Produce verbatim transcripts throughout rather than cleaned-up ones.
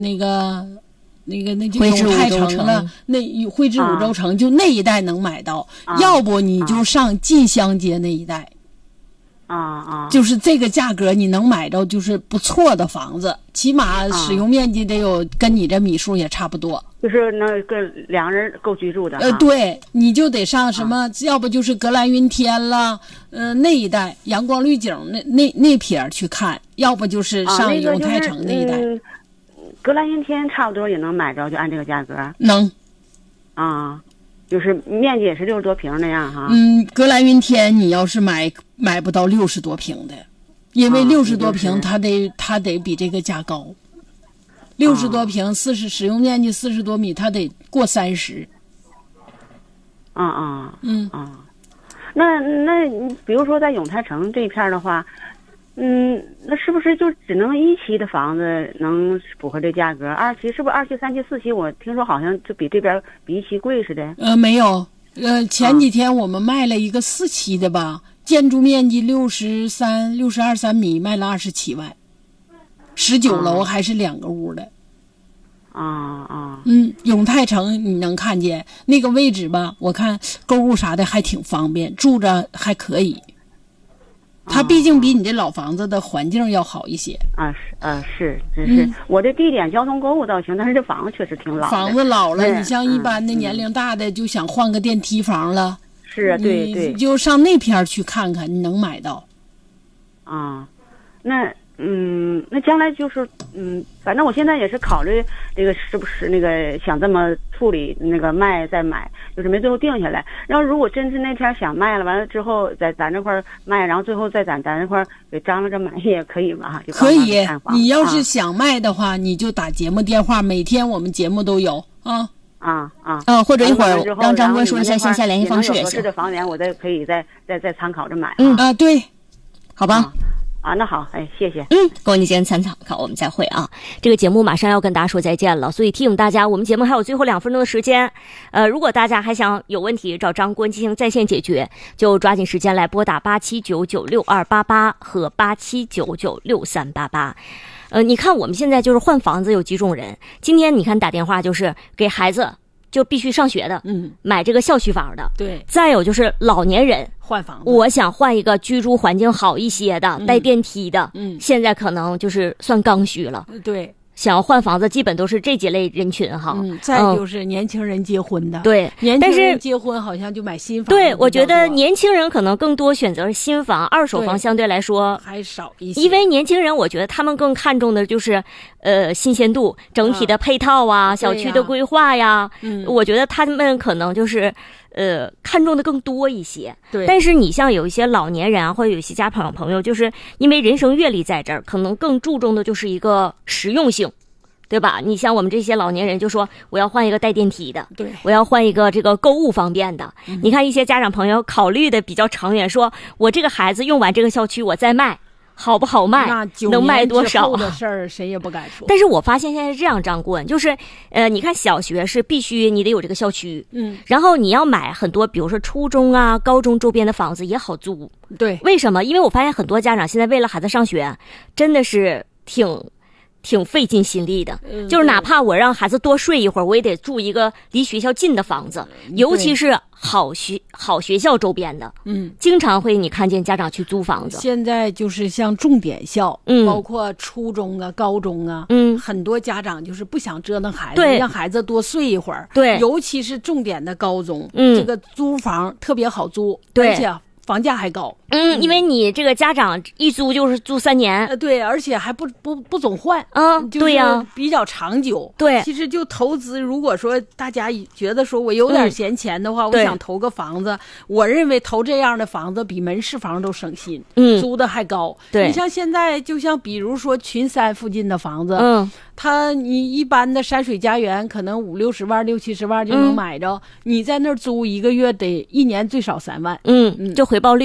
那个那个那就永泰城了，那汇知五洲城、啊、就那一带能买到、啊、要不你就上晋香街那一带啊啊， 就是这个价格你能买到就是不错的房子，起码使用面积得有跟你这米数也差不多， 就是那个两人够居住的。 呃，对，你就得上什么，啊、要不就是格兰云天了，呃，那一带阳光绿景那那那撇去看，要不就是上永泰城那一带。啊那个就是嗯、格兰云天差不多也能买着，就按这个价格。 能。 啊。就是面积也是六十多平那样哈。 嗯，格兰云天你要是买买不到六十多平的，因为六十多平它得、啊、它得比这个价高。六十多平四十使用面积四十多米，它得过三十。 啊啊嗯啊，那那比如说在永泰城这一片的话，嗯，那是不是就只能一期的房子能符合这价格？二期是不是二期、三期、四期？我听说好像就比这边比一期贵似的。 呃，没有，呃，前几天我们卖了一个四期的吧，啊、建筑面积六十三、六十二三米，卖了二十七万，十九楼还是两个屋的。 啊啊。 嗯，永泰城你能看见那个位置吧？我看购物啥的还挺方便，住着还可以。它毕竟比你这老房子的环境要好一些啊，是啊是，只是、嗯、我这地点交通购物倒行，但是这房子确实挺老的。 房子老了，你像一般的年龄大的、嗯、就想换个电梯房了。 是啊，对对， 你就上那片去看看，你能买到。 啊，那嗯，那将来就是嗯，反正我现在也是考虑这个是不是那个想这么处理，那个卖再买，就是没最后定下来。然后如果真是那天想卖了，完了之后在咱这块卖，然后最后再咱咱这块给张罗着买也可以嘛？就可以，你要是想卖的话，啊、你就打节目电话，每天我们节目都有啊啊啊啊，或者一会儿让张官说一下线下联系方式也行。 合适的房源，我再可以再再再参考着买。 嗯啊，对， 好吧。啊啊，那好，哎，谢谢。 嗯，供你先参考，我们再会啊。这个节目马上要跟大家说再见了，所以提醒大家，我们节目还有最后两分钟的时间。呃，如果大家还想有问题找张官进行在线解决，就抓紧时间来拨打八七九九六二八八和八七九九六三八八。呃，你看我们现在就是换房子有几种人，今天你看打电话就是给孩子。就必须上学的， 嗯， 买这个校区房的， 对。 再有就是老年人换房子， 我想换一个居住环境好一些的，嗯、带电梯的， 嗯， 现在可能就是算刚需了， 对。 想要换房子，基本都是这几类人群哈。 嗯，再就是年轻人结婚的， 嗯、对， 年轻人结婚好像就买新房。 对，我觉得年轻人可能更多选择新房，二手房相对来说还少一些。 因为年轻人，我觉得他们更看重的就是，呃，新鲜度、整体的配套啊，啊小区的规划呀。 嗯， 我觉得他们可能就是。呃，看重的更多一些， 对。 但是你像有一些老年人啊，或者有一些家朋朋友，就是因为人生阅历在这儿，可能更注重的就是一个实用性，对吧？你像我们这些老年人就说，我要换一个带电梯的， 对， 我要换一个这个购物方便的。 嗯、 你看一些家长朋友考虑的比较长远，说我这个孩子用完这个校区，我再卖。好不好卖？能卖多少？ 的事儿谁也不敢说。 但是我发现现在是这样，张棍，就是呃，你看小学是必须你得有这个校区， 嗯， 然后你要买很多，比如说初中啊、高中周边的房子也好租， 对， 为什么？因为我发现很多家长现在为了孩子上学，真的是挺。挺费尽心力的、 嗯、 就是哪怕我让孩子多睡一会儿，我也得住一个离学校近的房子，尤其是好学好学校周边的， 嗯， 经常会你看见家长去租房子。 现在就是像重点校， 嗯， 包括初中啊、高中啊， 嗯， 很多家长就是不想折腾孩子， 对， 让孩子多睡一会儿， 对， 尤其是重点的高中， 嗯， 这个租房特别好租， 对， 而且房价还高。 嗯，因为你这个家长一租就是租三年， 呃，对，而且还不不不总换， 嗯，对呀、啊， 比较长久。 对， 其实就投资，如果说大家觉得说我有点闲钱的话， 嗯、 我想投个房子，我认为投这样的房子比门市房都省心， 嗯， 租的还高。 对， 你像现在，就像比如说群山附近的房子， 嗯， 它你一般的山水家园可能五六十万、六七十万就能买着，嗯、你在那儿租一个月得一年最少三万， 嗯，嗯就回报率。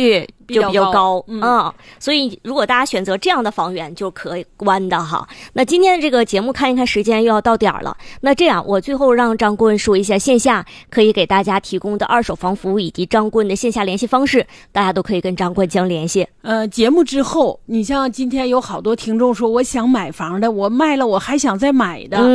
就比较高， 嗯, 嗯，所以如果大家选择这样的房源就可观的哈。那今天这个节目看一看时间又要到点儿了，那这样我最后让张顾问说一下线下可以给大家提供的二手房服务以及张顾问的线下联系方式，大家都可以跟张顾问相联系。 呃，节目之后，你像今天有好多听众说我想买房的，我卖了我还想再买的， 嗯